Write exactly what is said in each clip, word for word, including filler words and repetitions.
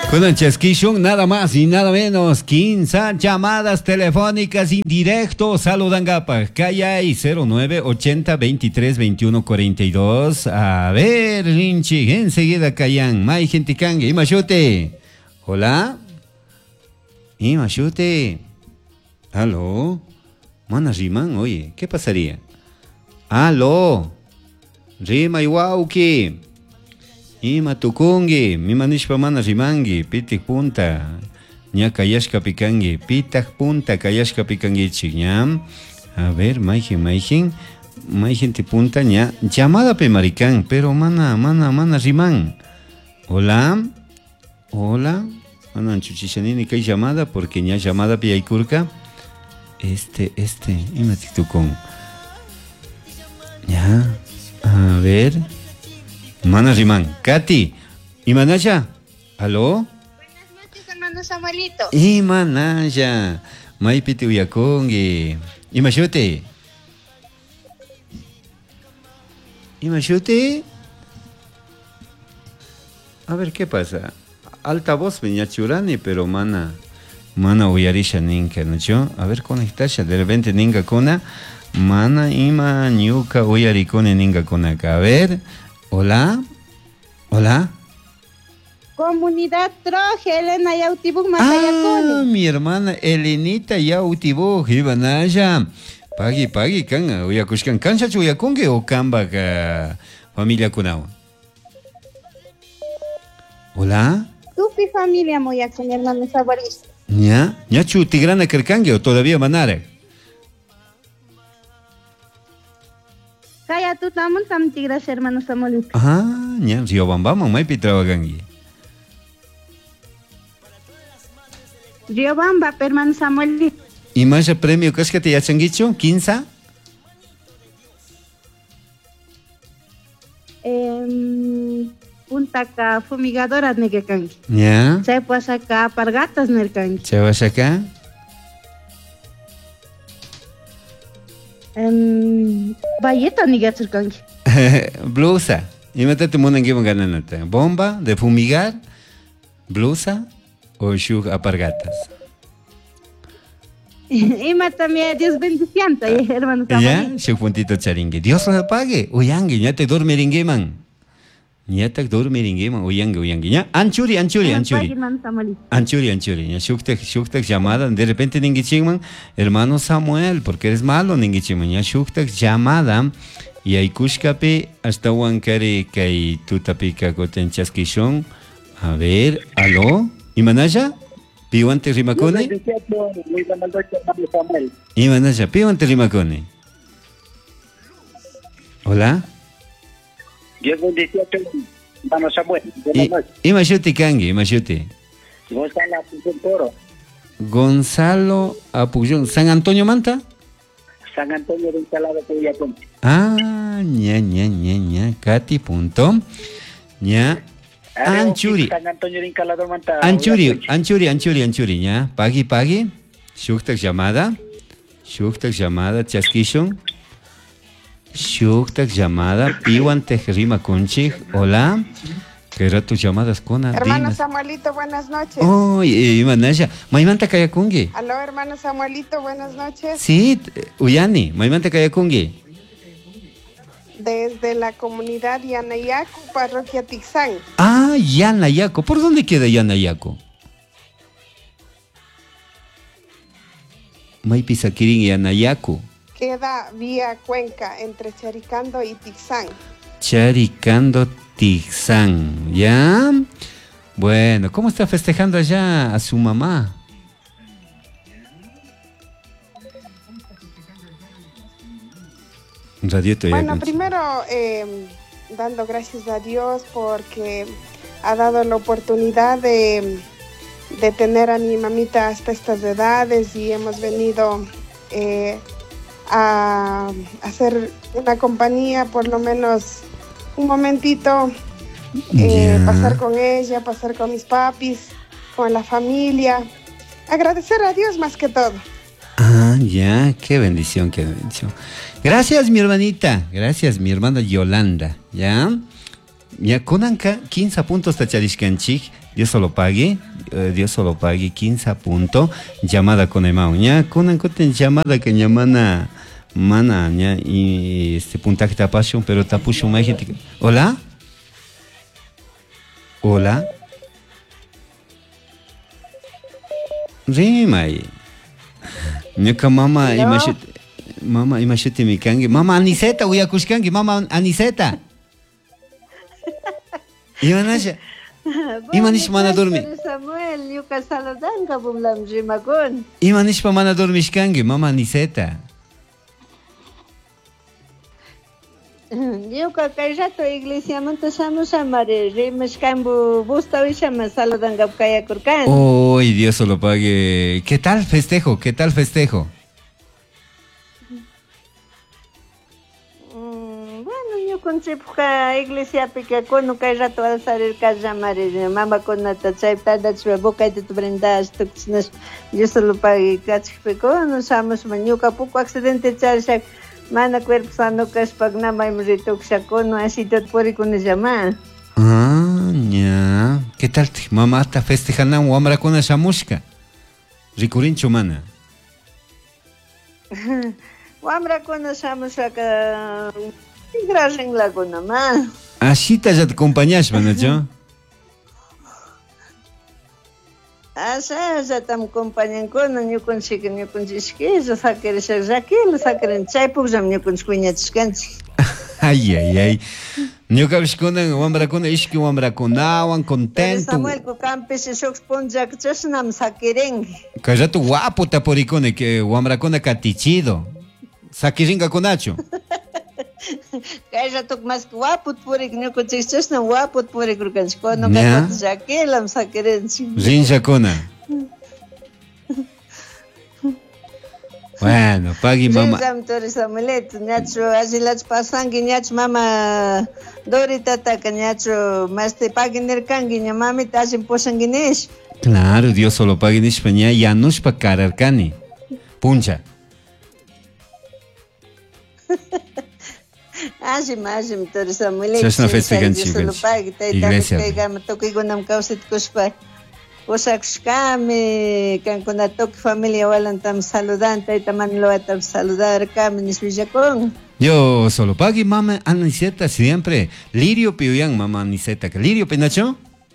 Con el chasquillón, nada más y nada menos, quince llamadas telefónicas en directo. Saludan Gapa, Callay cero nueve ochenta veintitrés veintiuno cuarenta y dos. A ver, Rinchi, enseguida Cayan, May gente cangue, Imachute. Hola. Imachute. Aló. Mana Riman, oye, ¿qué pasaría? Aló. Rima Iwauki. Ima tukungi, mi manishpa mana rimangi, pitik punta, ña kayashka pikangi, pitak punta kayashka pikangi ñam. A ver, maijin, maijin, maijin ti punta ña, llamada pe maricán, pero mana, mana, mana riman. Hola, hola, mana chuchishanini kay llamada, porque ña llamada pe yaikurka. Este, este, ima tik tukun. Ya, a ver. Mana Rimán, Katy, Imanaya, ¿aló? Buenas noches, hermano Samuelito. Imanaya, Maipiti Uyakongi, Imashute. Imashute. A ver, ¿qué pasa? Alta voz, Peñachurani, pero mana, mana Uyarisha Ninka, ¿no? A ver, conectasha, de repente Ninga Kona, mana Ima Nyuka Uyarikone Ninga Kona, a ver. Hola, hola. Comunidad Troje, Elena Yautibuk Ah, Matayaconi. mi hermana Elenita Yautibuk, Ibanaya. Pagi, pagi, kan, uyakushkan, kancha chuyakunge o kamba ka familia kunao. Hola. Tupi familia moya con hermano Samuelito. ¿Ya? ¿Ya chu tigrana kerkange o todavía manara? Kaya tu tamun tam tigras hermano Samuelito. Ah, ya, Riobamba, mamá y pitrabagangi. Riobamba, hermano Samuelito. ¿Y más premio que es que te ya changuicho? ¿quince? Eh, punta ka fumigadoras negekangi. ¿Ya? Se pues acá pargatas nerkangi. ¿Se vas acá? Um, Valleta negekangi. Blusa. Y métete mona en gananata. Bomba de fumigar, blusa o shug apargatas. Y también Dios bendicianta, hermano ¿Ya? Samuelito. Shug puntito charingue. Dios lo apague. Uyangue, ya te dormiringue man. Ya te dormiringue man. Uyangue, uyangue. Ya, anchuri, anchuri, anchuri. Anchuri, anchuri. Ya, shugtek, shugtek llamada. De repente ningi chingman. Hermano Samuel, porque eres malo ningi chingman. Ya, shugtek llamada. Y hay kushkape hasta huancare que tutapika goten chasquishon. A ver, ¿aló? ¿Imanaya? ¿Piwante rimacone? Muy buenas noches, hermano Samuel. ¿Imanaya? ¿Piwante rimacone? ¿Hola? diez dieciocho, hermano Samuel. Buenas noches. Imayuti kangi, imayuti. Gonzalo Apullón Toro. Gonzalo Apullón. ¿San Antonio Manta? San Antonio de Instalado de Villaconte. Ah, ña, ña, ña, ña. Katy, punto. ña. Anchuri. San Antonio de Instalado Manta. Anchuri, anchuri, anchuri, anchuri, ña. Pagi, pagi. Shuktak llamada. Shuktak llamada, chasquishon. Shuktak llamada. Piwante rima conchig. Hola. ¿Qué rato llamadas con Hermano Samuelito, buenas noches. Oh, Imanaya. Maimanta Kayakungi. Aló, hermano Samuelito, buenas noches. Sí, Uyani. Maimanta Kayakungi. Desde la comunidad Yanayacu, parroquia Tixán. Ah, Yanayaco. ¿Por dónde queda Yanayaco? Maipisakirin Yanayaco. Queda vía Cuenca, entre Charicando y Tixán. Charicando, Tixán, ¿ya? Bueno, ¿cómo está festejando allá a su mamá? Radioto, bueno, ya, primero eh, dando gracias a Dios porque ha dado la oportunidad de, de tener a mi mamita hasta estas edades y hemos venido eh, a hacer una compañía, por lo menos un momentito, eh, yeah. pasar con ella, pasar con mis papis, con la familia, agradecer a Dios más que todo. Ah, ya, qué bendición, qué bendición. Gracias, mi hermanita, gracias, mi hermana Yolanda, ¿ya? Ya kunanka quince puntos tacharishkanchik. Dios solo pague, eh, Dios solo pague quince puntos. Llamada con emao. Ya kunankuten llamada que llamana mana ya y este puntaje tapashun, pero tapushun más gente. Hola. Hola. Rimay. Ñuka mama imashit mama imashiti mi kangi. Mama Aniseta uyakushkangi, mama Aniseta. Imanasha. Imanish mana dormi. Samuel, yuka saludanka bumlam rimakun. Imanish pa mana dormishkangi, mama Aniseta. Yuka kay rato iglesia manta samusamare rimashkambu bustawishama saludanka kayakurkan. Oh, Dios solo pague. ¿Qué tal festejo? ¿Qué tal festejo? Kunchipuka iglesia pica con kay rato alzar el callamare mama con nata chaiptada chua boca de tu brendas tuxnas yo solo pagué cachpeco no sabemos mañuca poco accidente charshak mana cuerpo sano caspagna maimrito xacono así tot por con llama. Ah, ya. ¿Qué tal? Mamá está festejando un hombre con esa música. Ricurincho mana. Wamra con esa música Gracias la con mamá. Así te ya te acompañas, manacho. Asa ya te acompañan con no consigo no consigo yo saqué ese jaquil saqué chai pues ya no consigo ni descanso. Ay ay ay. Yo cabis con un hombre con iski hombre con agua contento. Samuel con campes y shock ponja que ya se nam saqueren. Que ya tu guapo ta poricone que hombre con catichido. Saquiringa con nacho. Kaya rato mas guapo por igno ko chistos na guapo por igno kan ko no ka jakelam sa kerensi. Rinja kona. Bueno, pagi mama. Rinjam tori samulet nyacho asilach pasangi nyach mama Dorita ta kanyacho mas te pagi nerkangi nya mami tasim posanginesh. Claro, Dios solo pague en España ya no es para cararcani. Puncha. Ajim, ajim, tori samulet. Сейчас на фесте ганчи. Iglesia. Kaya toki ko nam kausit kuspa. Usak kami kan kuna toki familia walang tam saludan tay taman lo tam saludar kami ni Sujakong. Yo solo pague mama Aniseta siempre. Lirio Piyang mama Aniseta. Lirio Penacho.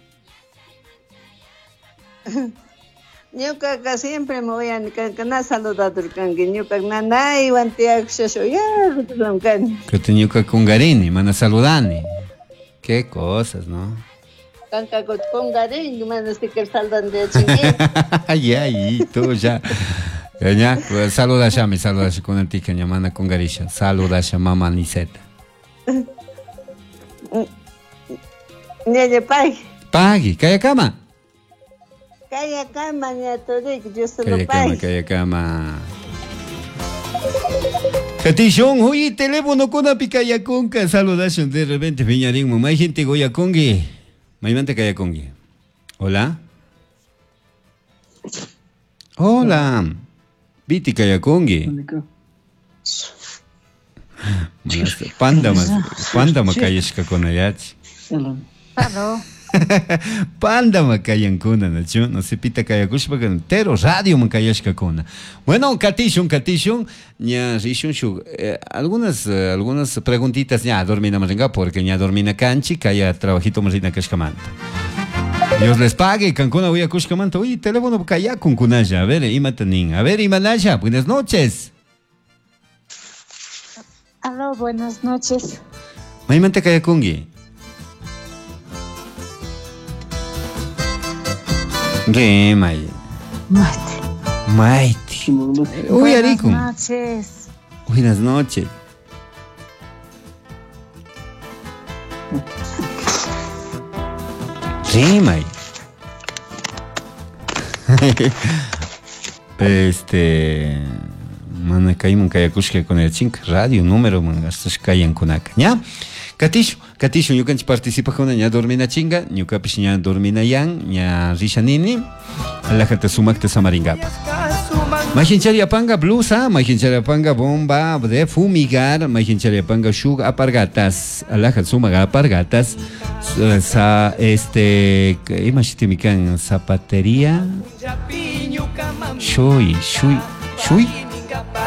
Yo que siempre me voy a cantar saludar kan yo que nada y wantia xo ya kan. Que tenía que con garini, mana saludani. Qué cosas, ¿no? Kan ka con garini, mana sticker saldan de chingue. Ay ay, tú ya. Ya, saluda ya, me saluda con el tica mana con garisha. Saluda ya mama Aniseta. Ni de pay. Pagi, calla cama. Kaya kama niya todik, yo se Calla lo cama, pay. calla cama. Katishon, oye, teléfono con una picaya conca. Saludación de repente, Peñarín, mamá, hay gente goya congue. Maimante calla congue. Hola. Hola. Viti calla congue. Panda más, panda más callesca con ayachi. Hello. Panda makayan kuna nacho, no se pita kaya kushpa entero radio makayashka kuna. Bueno, Katishun, Katishun, ya rishun shu, eh, algunas eh, algunas preguntitas ya dormina marenga porque ya dormina canchi kaya trabajito marina kashkamanta. Dios les pague, Cancuna voy a kushkamanta. Oye, teléfono kaya con kunaya. A ver, imatanin. A ver, Imanaya, buenas noches. Aló, buenas noches. Maimante kaya kungi. ¿Qué, May? Mate. Maite. Uy, Arico. Buenas noches. Buenas noches. Sí, May. Este. Mana caímos kaya kushka con el chink radio número man hasta cayan con acá, ¿ya? Katishu, Katishu, yo canchi participa con ella dormina chinga, yo capish dormina yang, ya rishanini, la gente sumak te samaringap. Majinchariapanga blusa, majinchariapanga bomba de fumigar, majinchariapanga shug apargatas, alaja sumaga apargatas, sa este, imagínate zapatería, shui, shui, shui.